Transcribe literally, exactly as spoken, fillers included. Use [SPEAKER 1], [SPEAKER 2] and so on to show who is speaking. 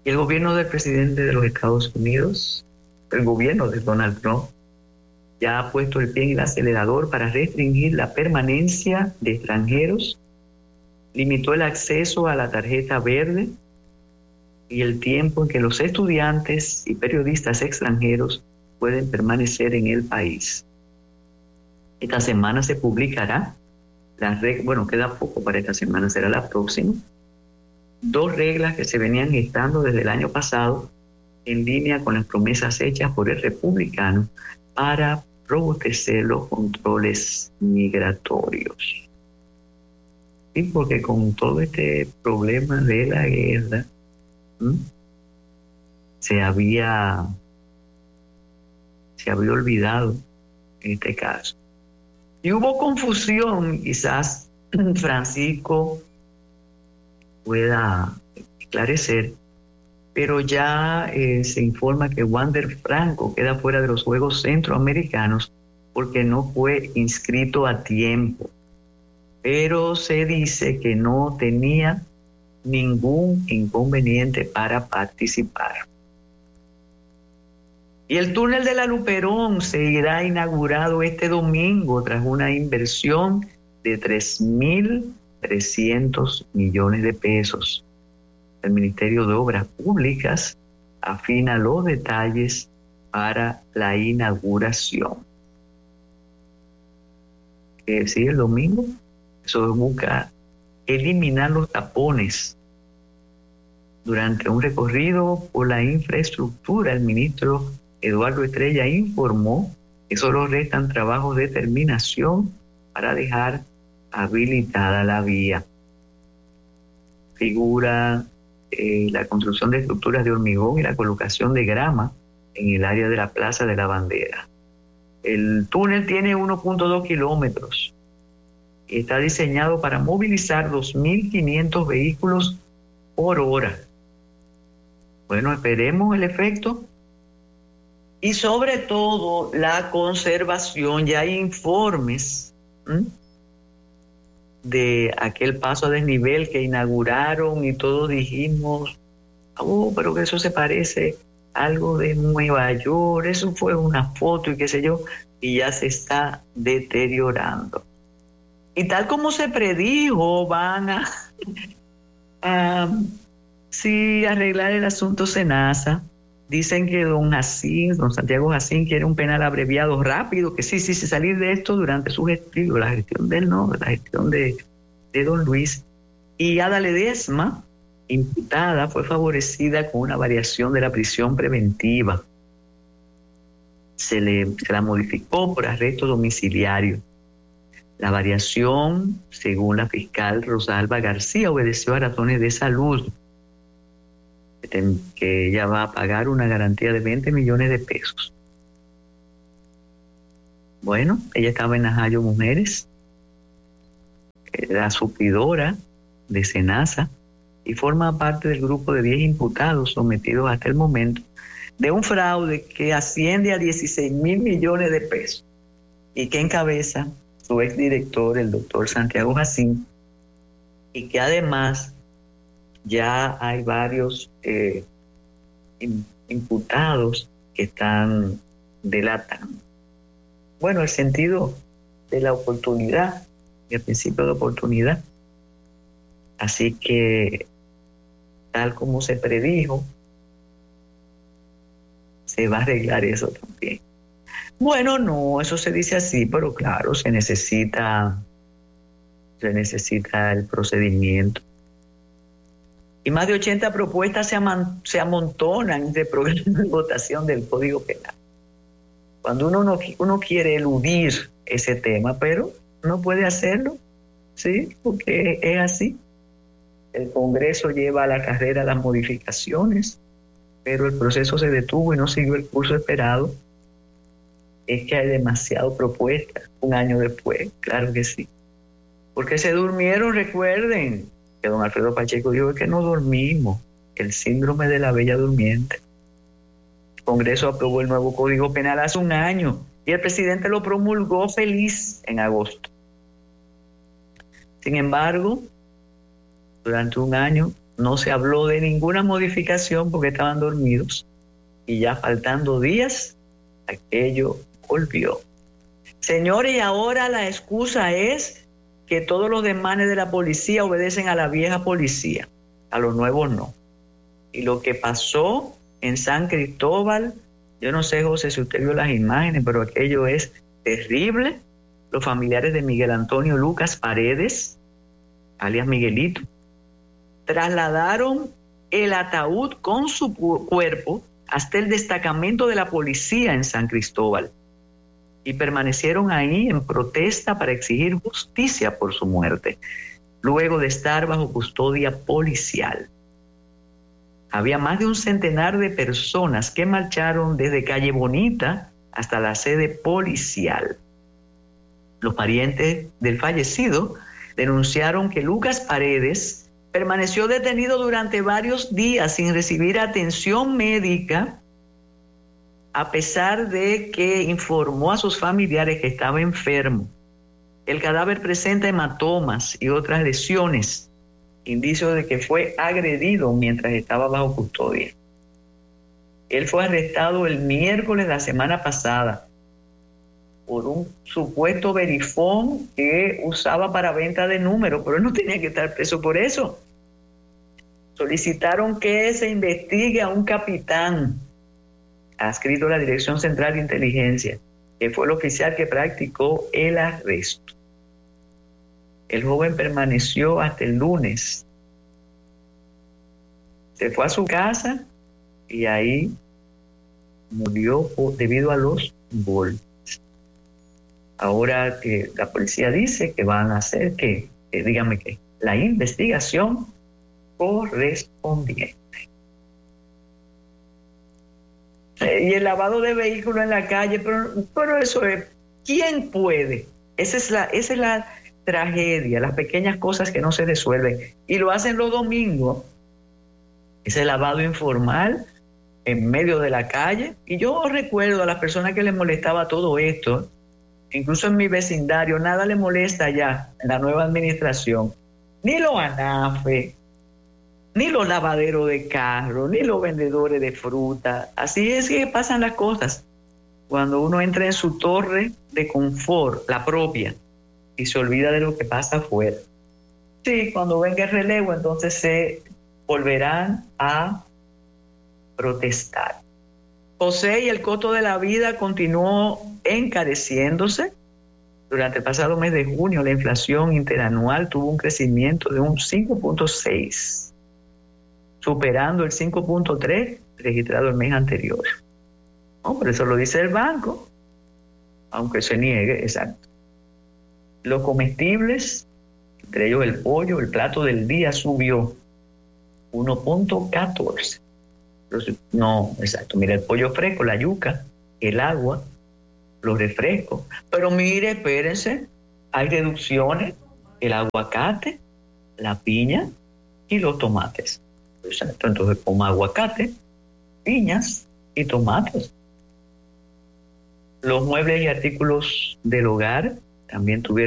[SPEAKER 1] Y el gobierno del presidente de los Estados Unidos, el gobierno de Donald Trump, ya ha puesto el pie en el acelerador para restringir la permanencia de extranjeros, limitó el acceso a la tarjeta verde y el tiempo en que los estudiantes y periodistas extranjeros pueden permanecer en el país. Esta semana se publicará, la reg- bueno, queda poco para esta semana, será la próxima, dos reglas que se venían gestando desde el año pasado en línea con las promesas hechas por el republicano para robustecer los controles migratorios. Y porque con todo este problema de la guerra, ¿m? se había se había olvidado en este caso. Y hubo confusión, quizás Francisco pueda esclarecer, pero ya eh, se informa que Wander Franco queda fuera de los Juegos Centroamericanos porque no fue inscrito a tiempo, pero se dice que no tenía ningún inconveniente para participar. Y el túnel de la Luperón se irá inaugurado este domingo tras una inversión de tres mil trescientos millones de pesos. El Ministerio de Obras Públicas afina los detalles para la inauguración. Eh, sí, el domingo, eso busca eliminar los tapones durante un recorrido por la infraestructura. El ministro Eduardo Estrella informó que solo restan trabajos de terminación para dejar habilitada la vía. Figura eh, la construcción de estructuras de hormigón y la colocación de grama en el área de la Plaza de la Bandera. El túnel tiene uno punto dos kilómetros. Está diseñado para movilizar dos mil quinientos vehículos por hora. Bueno, esperemos el efecto. Y sobre todo la conservación. Ya hay informes ¿m? de aquel paso a desnivel que inauguraron y todos dijimos, oh, pero que eso se parece a algo de Nueva York, eso fue una foto y qué sé yo, y ya se está deteriorando. Y tal como se predijo, van a, a sí, arreglar el asunto Senasa. Dicen que don Jacín, don Santiago Jacín quiere un penal abreviado rápido, que sí, sí, sí, salir de esto durante su gestión, la gestión de él no, la gestión de, de don Luis. Y Ada Ledesma, imputada, fue favorecida con una variación de la prisión preventiva. Se, le, se la modificó por arresto domiciliario. La variación, según la fiscal Rosalba García, obedeció a razones de salud, que ella va a pagar una garantía de veinte millones de pesos. Bueno, ella estaba en Najayo Mujeres, era suplidora de Senasa y forma parte del grupo de diez imputados sometidos hasta el momento de un fraude que asciende a dieciséis mil millones de pesos y que encabeza su exdirector, el doctor Santiago Jacín, y que además ya hay varios eh, imputados que están delatando. Bueno, el sentido de la oportunidad, el principio de oportunidad. Así que, tal como se predijo, se va a arreglar eso también. Bueno, no, eso se dice así, pero claro, se necesita, se necesita el procedimiento. Y más de ochenta propuestas se, aman, se amontonan de programa de votación del Código Penal. Cuando uno no uno quiere eludir ese tema, pero no puede hacerlo, ¿sí? Porque es así. El Congreso lleva a la carrera las modificaciones, pero el proceso se detuvo y no siguió el curso esperado. Es que hay demasiadas propuestas un año después, claro que sí. Porque se durmieron, recuerden, que don Alfredo Pacheco dijo que no dormimos, el síndrome de la bella durmiente. El Congreso aprobó el nuevo Código Penal hace un año y el presidente lo promulgó feliz en agosto. Sin embargo, durante un año no se habló de ninguna modificación porque estaban dormidos y ya faltando días, aquello volvió. Señores, y ahora la excusa es que todos los demanes de la policía obedecen a la vieja policía, a los nuevos no. Y lo que pasó en San Cristóbal, yo no sé, José, si usted vio las imágenes, pero aquello es terrible. Los familiares de Miguel Antonio Lucas Paredes, alias Miguelito, trasladaron el ataúd con su cuerpo hasta el destacamento de la policía en San Cristóbal y permanecieron ahí en protesta para exigir justicia por su muerte, luego de estar bajo custodia policial. Había más de un centenar de personas que marcharon desde Calle Bonita hasta la sede policial. Los parientes del fallecido denunciaron que Lucas Paredes permaneció detenido durante varios días sin recibir atención médica, a pesar de que informó a sus familiares que estaba enfermo. El cadáver presenta hematomas y otras lesiones, indicios de que fue agredido mientras estaba bajo custodia. Él fue arrestado el miércoles de la semana pasada por un supuesto verifón que usaba para venta de números, pero él no tenía que estar preso por eso. Solicitaron que se investigue a un capitán adscrito a la Dirección Central de Inteligencia, que fue el oficial que practicó el arresto. El joven permaneció hasta el lunes. Se fue a su casa y ahí murió debido a los golpes. Ahora que la policía dice que van a hacer que, que dígame que la investigación correspondiente. Y el lavado de vehículos en la calle, pero, pero eso es, ¿quién puede? Esa es la, esa es la tragedia, las pequeñas cosas que no se resuelven. Y lo hacen los domingos, ese lavado informal en medio de la calle. Y yo recuerdo a las personas que les molestaba todo esto, incluso en mi vecindario, nada le molesta ya en la nueva administración, ni los ANAFE, ni los lavaderos de carro, ni los vendedores de fruta. Así es que pasan las cosas cuando uno entra en su torre de confort, la propia, y se olvida de lo que pasa afuera. Sí, cuando venga el relevo, entonces se volverán a protestar. José, y el costo de la vida continuó encareciéndose. Durante el pasado mes de junio, la inflación interanual tuvo un crecimiento de un cinco punto seis, superando el cinco punto tres registrado el mes anterior. No, por eso lo dice el banco, aunque se niegue, exacto. Los comestibles, entre ellos el pollo, el plato del día subió uno punto catorce. No, exacto. Mira, el pollo fresco, la yuca, el agua, los refrescos. Pero mire, espérense, hay reducciones, el aguacate, la piña y los tomates. Exacto. Entonces, coma aguacate, piñas y tomates. Los muebles y artículos del hogar también tuvieron